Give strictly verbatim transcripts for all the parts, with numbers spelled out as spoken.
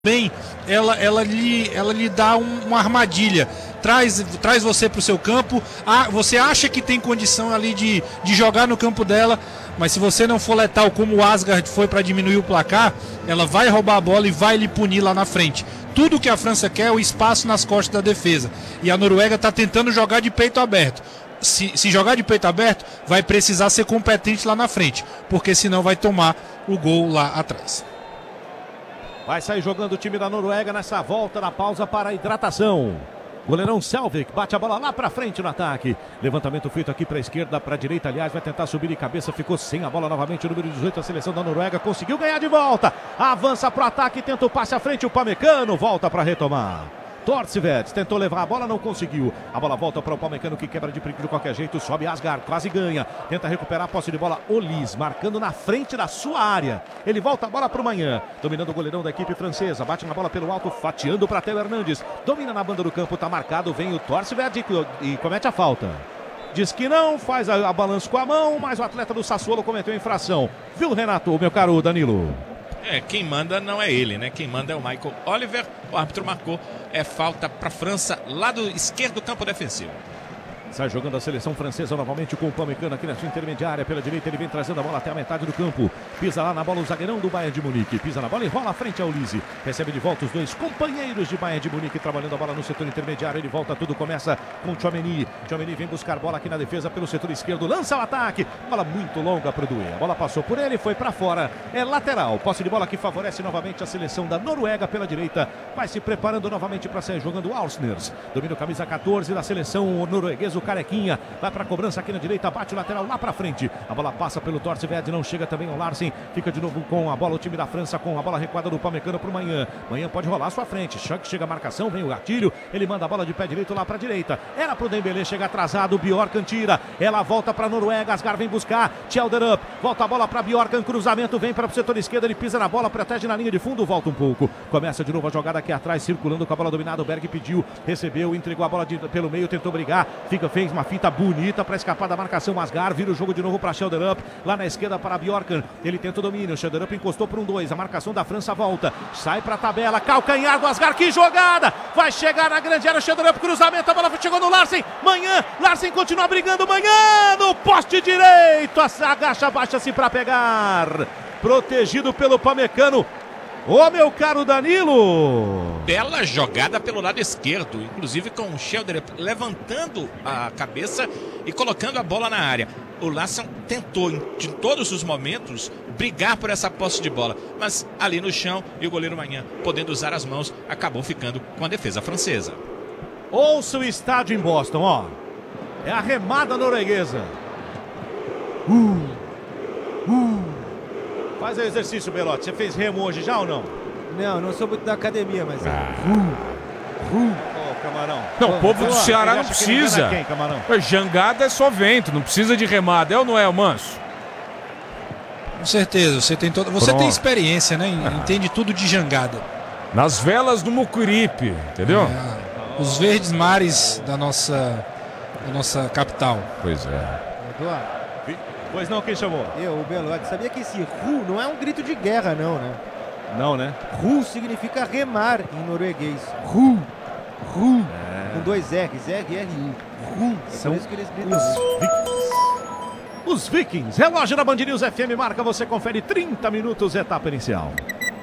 Bem, ela, ela, lhe, ela lhe dá um, uma armadilha, traz, traz você para o seu campo, ah, você acha que tem condição ali de, de jogar no campo dela, mas se você não for letal como o Asgard foi para diminuir o placar, ela vai roubar a bola e vai lhe punir lá na frente. Tudo que a França quer é o espaço nas costas da defesa, e a Noruega está tentando jogar de peito aberto. Se, se jogar de peito aberto, vai precisar ser competente lá na frente, porque senão vai tomar o gol lá atrás. Vai sair jogando o time da Noruega nessa volta da pausa para a hidratação. Goleirão Selvik bate a bola lá para frente no ataque. Levantamento feito aqui para a esquerda, para a direita, aliás, vai tentar subir de cabeça, ficou sem a bola novamente. O número dezoito, a seleção da Noruega conseguiu ganhar de volta. Avança para o ataque, tenta o passe à frente, o Pamecano volta para retomar. Torstvedt tentou levar a bola, não conseguiu. A bola volta para o Pamecano que quebra de perigo de qualquer jeito. Sobe Asgard, quase ganha. Tenta recuperar a posse de bola. Olis marcando na frente da sua área. Ele volta a bola para o Manhã. Dominando o goleirão da equipe francesa. Bate na bola pelo alto, fatiando para Theo Hernandes. Domina na banda do campo, está marcado. Vem o Torstvedt e, e comete a falta. Diz que não, faz a, a balanço com a mão, mas o atleta do Sassuolo cometeu a infração. Viu, Renato, meu caro Danilo? É, quem manda não é ele, né? Quem manda é o Michael Oliver. O árbitro marcou, é falta para a França, lado esquerdo do campo defensivo. Sai jogando a seleção francesa novamente com o Pamecano aqui na sua intermediária. Pela direita ele vem trazendo a bola até a metade do campo. Pisa lá na bola o zagueirão do Bayern de Munique. Pisa na bola e rola à frente ao Lise. Recebe de volta os dois companheiros de Bayern de Munique trabalhando a bola no setor intermediário. Ele volta, tudo começa com o Tchouaméni. Tchouaméni vem buscar bola aqui na defesa pelo setor esquerdo. Lança o ataque. Bola muito longa para o Doué. A bola passou por ele, foi para fora. É lateral. Posse de bola que favorece novamente a seleção da Noruega pela direita. Vai se preparando novamente para sair jogando o Alsners. Domina o camisa catorze da seleção norueguesa, o Carequinha. Vai para a cobrança aqui na direita, bate o lateral lá para frente. A bola passa pelo Torstvedt, não chega também ao Larsen. Fica de novo com a bola o time da França, com a bola recuada do Pamecano para o Manhã. Manhã pode rolar à sua frente. Chega a marcação, vem o gatilho. Ele manda a bola de pé direito lá para a direita. Era para o Dembélé, chega atrasado. Bjorkan tira. Ela volta para a Noruega. Asgard vem buscar. Tjelderup. Volta a bola para Bjorkan. Cruzamento vem para o setor esquerdo. Ele pisa na bola, protege na linha de fundo. Volta um pouco. Começa de novo a jogada aqui atrás, circulando com a bola dominada. O Berg pediu, recebeu, entregou a bola de, pelo meio, tentou brigar. Fica, fez uma fita bonita para escapar da marcação. Asgard vira o jogo de novo para Tjelderup. Lá na esquerda para Bjorkan. Ele tenta o domínio. Tjelderup encostou para um dois. A marcação da França volta. Sai para a tabela. Calcanhar do Asgard. Que jogada! Vai chegar na grande área. Tjelderup, cruzamento. A bola chegou no Larsen. Manhã. Larsen continua brigando. Manhã no poste direito. Agacha, baixa-se para pegar. Protegido pelo Pamecano. Ô, meu caro Danilo! Bela jogada pelo lado esquerdo, inclusive com o Tjelderup levantando a cabeça e colocando a bola na área. O Larsen tentou, em todos os momentos, brigar por essa posse de bola, mas ali no chão, e o goleiro Manhã, podendo usar as mãos, acabou ficando com a defesa francesa. Ouça o estádio em Boston, ó. É a remada norueguesa. Uh, uh. Faz aí o exercício, Belotti. Você fez remo hoje já ou não? Não, não sou muito da academia, mas... Ah. Uh, uh. Oh, Camarão. Não, o povo do Ceará não precisa. Quem, Camarão? Jangada é só vento, não precisa de remada. É ou não é, Manso? Com certeza, você tem toda, você Pronto. tem experiência, né? Entende tudo de jangada. Nas velas do Mucuripe, entendeu? É, os verdes mares da nossa, da nossa capital. Pois é. Eduardo. Pois não, quem chamou? Eu, o Belotti. Sabia que esse ru não é um grito de guerra, não, né? Não, né? Ru significa remar em norueguês. Ru. Ru. É. Com dois R's. R, R, U. Ru. É São por isso que eles gritam. Os Vikings. Os Vikings. Relógio da Band News F M marca, você confere trinta minutos, etapa inicial.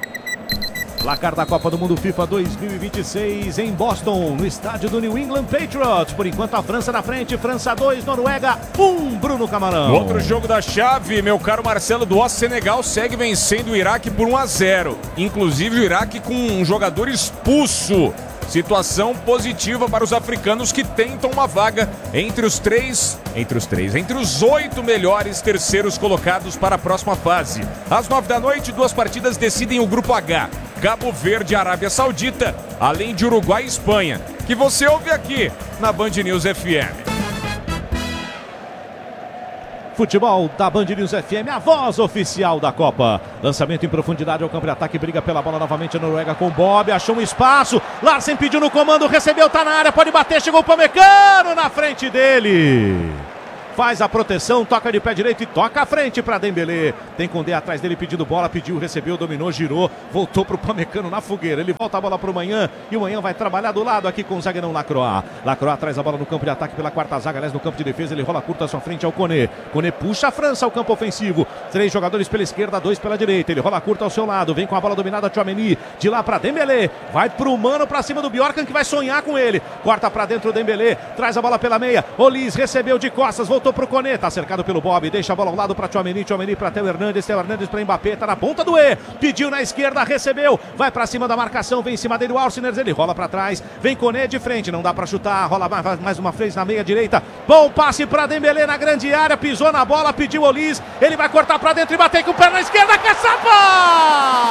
Placar da Copa do Mundo FIFA dois mil e vinte e seis em Boston, no estádio do New England Patriots. Por enquanto a França na frente, França dois, Noruega um, Bruno Camarão. No outro jogo da chave, meu caro Marcelo do O Senegal segue vencendo o Iraque por um a zero. Inclusive o Iraque com um jogador expulso. Situação positiva para os africanos que tentam uma vaga entre os três, entre os três, entre os oito melhores terceiros colocados para a próxima fase. Às nove da noite, duas partidas decidem o grupo H. Cabo Verde e Arábia Saudita, além de Uruguai e Espanha, que você ouve aqui na Band News F M. Futebol da Band News F M, a voz oficial da Copa. Lançamento em profundidade ao campo de ataque, briga pela bola novamente a Noruega com Bob, achou um espaço, Larsen pediu no comando, recebeu, tá na área, pode bater, chegou o Pamecano na frente dele. faz a proteção, toca de pé direito e toca à frente para Dembélé. Tem Condé atrás dele pedindo bola, pediu, recebeu, dominou, girou, voltou pro Pamecano na fogueira. Ele volta a bola pro Manhã e o Manhã vai trabalhar do lado aqui com o zagueirão Lacroix. Lacroix traz a bola no campo de ataque pela quarta zaga, aliás no campo de defesa, ele rola curta à sua frente ao Koné. Koné puxa a França ao campo ofensivo. Três jogadores pela esquerda, dois pela direita. Ele rola curta ao seu lado, vem com a bola dominada Tchouaméni, de lá para Dembélé. Vai pro Mano pra cima do Bjorkan que vai sonhar com ele. Corta pra dentro o Dembélé, traz a bola pela meia. Olis recebeu de costas, voltou pro Koné, tá cercado pelo Bob, deixa a bola ao lado pra Tchouaméni, Tchouaméni pra Theo Hernandes, Theo Hernandes pra Mbappé, tá na ponta do E, pediu na esquerda, recebeu, vai pra cima da marcação, vem em cima dele o Alciners, ele rola pra trás, vem Koné de frente, não dá pra chutar, rola mais uma vez na meia direita, bom passe pra Dembélé na grande área, pisou na bola, pediu Olis, ele vai cortar pra dentro e bater com o pé na esquerda, Caçapa!